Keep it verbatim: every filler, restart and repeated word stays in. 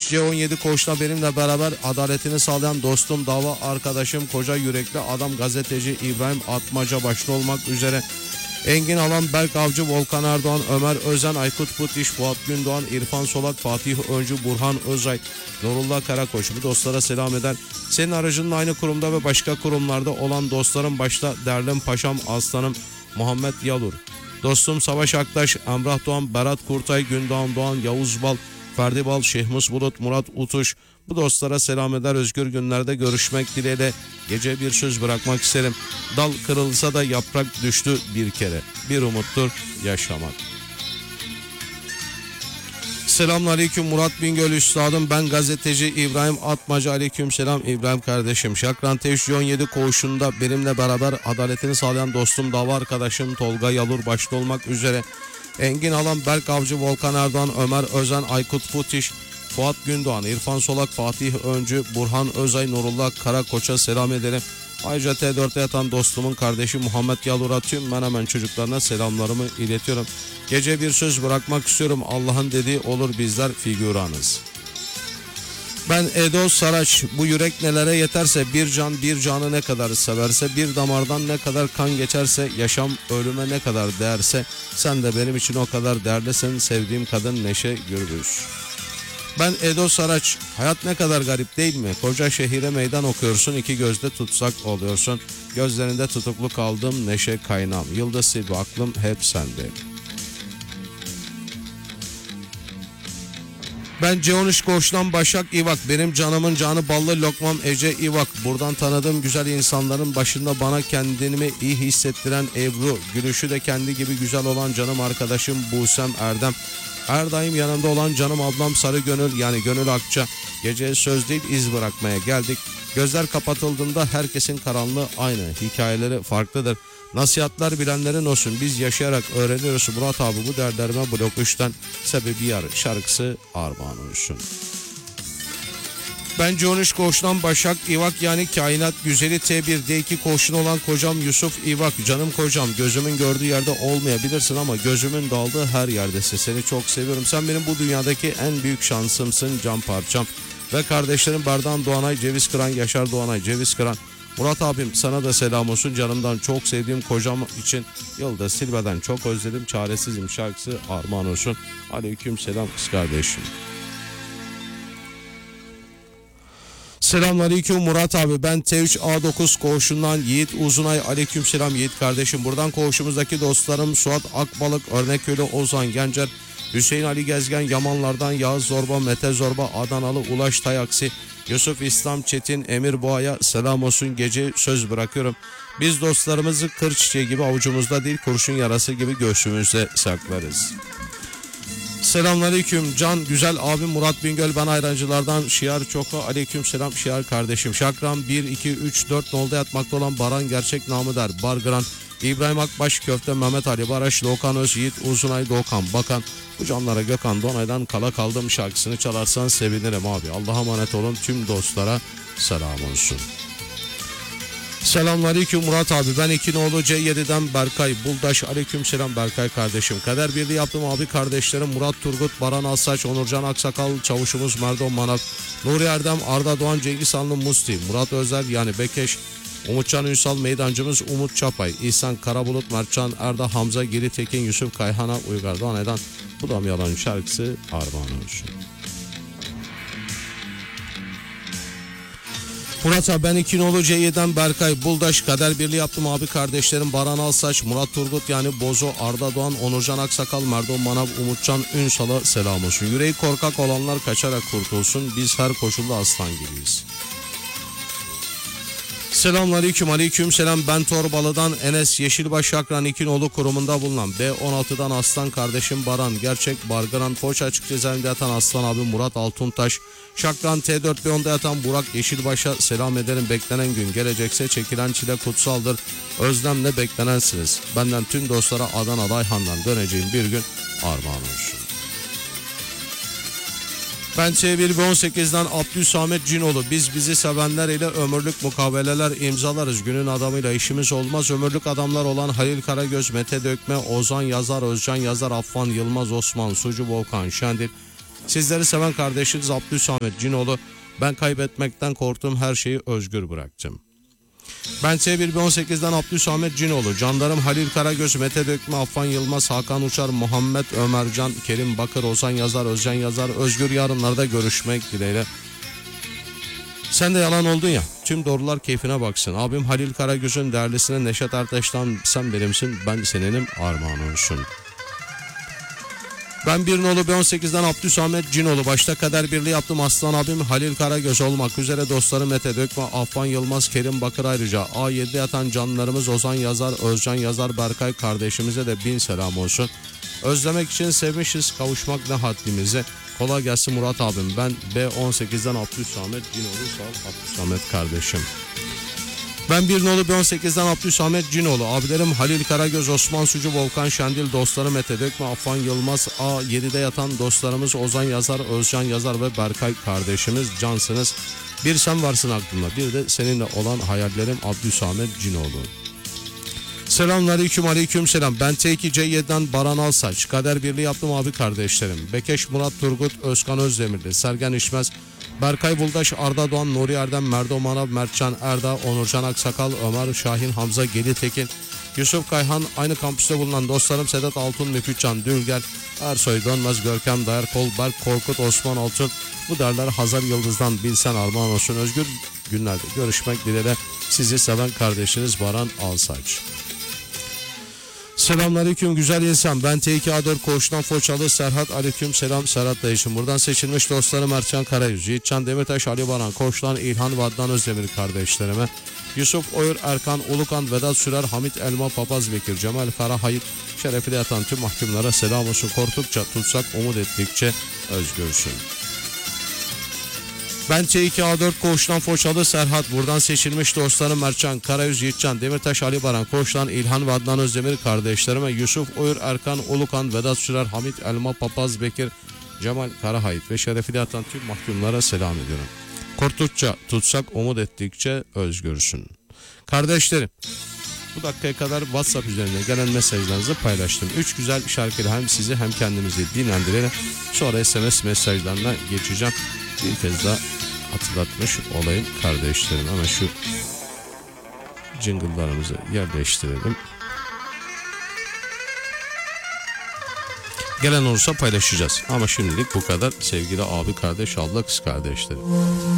C on yedi koğuşta benimle beraber adaletini sağlayan dostum, dava arkadaşım, koca yürekli adam gazeteci İbrahim Atmaca başta olmak üzere Engin Alan, Berk Avcı, Volkan Erdoğan, Ömer Özen, Aykut Putiş, Fuat Gündoğan, İrfan Solak, Fatih Öncü, Burhan Özay, Nurullah Karakoç bu dostlara selam eder. Senin aracınla aynı kurumda ve başka kurumlarda olan dostlarım başta Derlim Paşam, Aslanım, Muhammed Yalur, dostum Savaş Aktaş, Emrah Doğan, Berat Kurtay, Gündoğan Doğan, Yavuz Bal, Ferdi Bal, Şehmus Bulut, Murat Utuş bu dostlara selam eder. Özgür günlerde görüşmek dileğiyle gece bir söz bırakmak isterim. Dal kırılsa da yaprak düştü bir kere. Bir umuttur yaşamak. Selamünaleyküm Murat Bingöl üstadım, ben gazeteci İbrahim Atmaca. Aleyküm selam İbrahim kardeşim. Şakran Teş on yedi koğuşunda benimle beraber adaletini sağlayan dostum, dava arkadaşım Tolga Yalur başta olmak üzere Engin Alan, Berk Avcı, Volkan Erdoğan, Ömer Özen, Aykut Putiş, Fuat Gündoğan, İrfan Solak, Fatih Öncü, Burhan Özay, Nurullah Karakoç'a selam ederim. Ayrıca T dörtte yatan dostumun kardeşi Muhammed Yalur'a tüm Menemen çocuklarına selamlarımı iletiyorum. Gece bir söz bırakmak istiyorum. Allah'ın dediği olur, bizler figüranız. Ben Edo Saraç, bu yürek nelere yeterse, bir can bir canı ne kadar severse, bir damardan ne kadar kan geçerse, yaşam ölüme ne kadar değerse, sen de benim için o kadar değerlisin sevdiğim kadın Neşe Gürbüz. Ben Edo Saraç, hayat ne kadar garip değil mi? Koca şehire meydan okuyorsun, iki gözde tutsak oluyorsun. Gözlerinde tutuklu kaldım Neşe Kaynam. Yıldız Silva, aklım hep sende. Ben C on üç koğuştan Başak İvak, benim canımın canı ballı lokmam Ece İvak. Buradan tanıdığım güzel insanların başında bana kendimi iyi hissettiren Ebru, gülüşü de kendi gibi güzel olan canım arkadaşım Busem Erdem. Her daim yanımda olan canım ablam Sarı Gönül, yani Gönül Akça. Geceye söz değil iz bırakmaya geldik. Gözler kapatıldığında herkesin karanlığı aynı. Hikayeleri farklıdır. Nasihatler bilenlerin olsun. Biz yaşayarak öğreniyoruz. Murat abi bu derlerime blok üçten sebebi yar şarkısı armağan olsun. Ben C on üç koğuştan Başak İvak, yani kainat güzeli T bir D iki koğuşun olan kocam Yusuf İvak. Canım kocam, gözümün gördüğü yerde olmayabilirsin ama gözümün daldığı her yerdesin. Seni çok seviyorum. Sen benim bu dünyadaki en büyük şansımsın, can parçam. Ve kardeşlerim Berdan Doğanay, Ceviz Kıran, Yaşar Doğanay, Ceviz Kıran. Murat abim sana da selam olsun. Canımdan çok sevdiğim kocam için Yıldız Silva'dan çok özledim. Çaresizim şarkısı armağan olsun. Aleyküm selam kız kardeşim. Selamünaleyküm Murat abi, ben T üç A dokuz koğuşundan Yiğit Uzunay. Aleykümselam Yiğit kardeşim. Buradan koğuşumuzdaki dostlarım Suat Akbalık, Örneköylü Ozan Gencer, Hüseyin Ali Gezgen, Yamanlardan Yağız Zorba, Mete Zorba, Adanalı Ulaş Tayaksi, Yusuf İslam Çetin, Emir Boğa'ya selam olsun. Gece söz bırakıyorum. Biz dostlarımızı kır çiçeği gibi avucumuzda değil, kurşun yarası gibi göğsümüzde saklarız. Selamünaleyküm can güzel abim Murat Bingöl, ben ayrancılardan Şiar Çoko. Aleyküm selam Şiar kardeşim. Şakram bir iki üç dört nolda yatmakta olan Baran gerçek namı der Bargıran, İbrahim Akbaş, Köfte, Mehmet Ali Baraş, Doğukan Öz, Yiğit Uzunay, Doğukan Bakan. Bu canlara Gökhan Donay'dan Kala Kaldım şarkısını çalarsan sevinirim abi. Allah'a emanet olun, tüm dostlara selam olsun. Selamünaleyküm Murat abi, ben İkinoğlu C yedi'den Berkay Buldaş. Aleyküm selam Berkay kardeşim. Kader birliği yaptım abi kardeşlerim Murat Turgut, Baran Assaç, Onurcan Aksakal, çavuşumuz Merdon Manav, Nuri Erdem, Arda Doğan, Cengiz Hanlı Musti, Murat Özel yani Bekeş, Umutcan Ünsal, meydancımız Umut Çapay, İhsan Karabulut, Mertcan Erda, Hamza Giri Tekin, Yusuf Kayhan'a, Uygar Doğanay'dan Bu da mı yalan şarkısı armağan olsun. Murat abi, ben İkinoğlu C Y'den Berkay Buldaş, Kader Birliği yaptım abi kardeşlerim Baran Alsaç, Murat Turgut yani Bozo, Arda Doğan, Onurcan Aksakal, Merdon Manav, Umutcan Ünsal'a selam olsun. Yüreği korkak olanlar kaçarak kurtulsun, biz her koşulda aslan gibiyiz. Selamünaleyküm, aleyküm selam. Ben Torbalı'dan Enes Yeşilbaş Şakran İkinoğlu kurumunda bulunan B on altı'dan Aslan kardeşim Baran Gerçek, Bargaran Foç Açık Cezaevinde yatan Aslan abi Murat Altuntaş, Şakran T dört B on'da yatan Burak Yeşilbaş'a selam ederim. Beklenen gün gelecekse çekilen çile kutsaldır. Özlemle beklenensiniz. Benden tüm dostlara Adana Ayhan'dan döneceğim bir gün armağan olsun. Ben T bir B on sekiz'den Abdülsamet Cinoğlu. Biz bizi sevenler ile ömürlük mukaveleler imzalarız. Günün adamıyla işimiz olmaz. Ömürlük adamlar olan Halil Karagöz, Mete Dökme, Ozan Yazar, Özcan Yazar, Affan Yılmaz, Osman Sucu, Volkan Şendil, Sizleri seven kardeşiniz Abdülsamet Cinoğlu. Ben kaybetmekten korktum, her şeyi özgür bıraktım. Ben S bir on sekizden Abdülsamet Cinoğlu. Canlarım Halil Karagöz, Mete Dökme, Affan Yılmaz, Hakan Uçar, Muhammed Ömercan, Kerim Bakır, Ozan Yazar, Özcan Yazar, Özgür. Yarınlarda görüşmek dileğiyle. Sen de yalan oldun ya. Tüm doğrular keyfine baksın. Abim Halil Karagöz'ün değerlisine Neşet Ertaş'tan sen benimsin, ben seninim, armağan olsun. Ben bir nolu B on sekizden Abdülsamet Cinoğlu. Başta kader birliği yaptım aslan abim Halil Karagöz olmak üzere dostları Mete Dökme, Affan Yılmaz, Kerim Bakır, ayrıca A yedi'de yatan canlarımız Ozan Yazar, Özcan Yazar, Berkay kardeşimize de bin selam olsun. Özlemek için sevmişiz, kavuşmak ne haddimize. Kolay gelsin Murat abim. Ben B on sekizden Abdülsamet Cinoğlu. Sağ ol Abdülsamet kardeşim. Ben bir nolu B on sekizden Abdülsamet Cinoğlu. Abilerim Halil Karagöz, Osman Sucu, Volkan Şendil, dostları Mete Dökme, Affan Yılmaz, A yedi'de yatan dostlarımız Ozan Yazar, Özcan Yazar ve Berkay kardeşimiz cansınız. Bir sen varsın aklımda, bir de seninle olan hayallerim Abdülsamet Cinoğlu. Selamünaleyküm, aleyküm selam. Ben T iki C yedi'den Baran Alsaç. Kader birliği yaptım abi kardeşlerim. Bekeş Murat Turgut, Özkan Özdemirli, Sergen İşmez, Berkay Buldaş, Arda Doğan, Nuri Erdem, Merdo Manav, Mertcan Erda, Onurcan Aksakal, Ömer Şahin, Hamza Gelitekin, Yusuf Kayhan, aynı kampüste bulunan dostlarım Sedat Altun, Müfitcan Dülger, Ersoy Dönmez, Görkem Dayar, Kolberk, Korkut, Osman Altun. Bu derler Hazar Yıldız'dan bilsen armağan olsun. Özgür günlerde görüşmek dileğiyle sizi seven kardeşiniz Baran Alsaç. Selamünaleyküm güzel insan. Ben T iki A dört Koğuş'tan Foçalı Serhat. Aleyküm selam Serhat dayışım. Buradan seçilmiş dostlarım Mertcan Karayüz, Yiğitcan Demirtaş, Ali Baran, Koç'tan İlhan ve Adnan Özdemir kardeşlerime. Yusuf Oyur, Erkan Ulukan, Vedat Sürer, Hamit Elma, Papaz Bekir, Cemal Karahayıp, şerefiyle yatan tüm mahkumlara selam olsun. Korktukça tutsak, umut ettikçe özgürsün. Ben T iki A dört Koğuş'tan Foçalı Serhat. Buradan seçilmiş dostlarım Mertcan Karayüz, Yiğitcan Demirtaş, Ali Baran, Koç'tan İlhan ve Adnan Özdemir kardeşlerime. Yusuf Oyur, Erkan Ulukan, Vedat Sürer, Hamit Elma, Papaz Bekir, Cemal Karahayıp ve şerefiyle yatan tüm mahkumlara selam ediyorum. Korktukça tutsak, umut ettikçe özgürsün. Kardeşlerim, bu dakikaya kadar WhatsApp üzerinde gelen mesajlarınızı paylaştım. Üç güzel şarkıyla hem sizi hem kendimizi dinlendirelim. Sonra S M S mesajlarına geçeceğim. Bir kez daha hatırlatmış olayım kardeşlerim. Ama şu jingle'larımızı yerleştirelim. Gelen olursa paylaşacağız. Ama şimdilik bu kadar sevgili abi, kardeş, abla, kız kardeşlerim.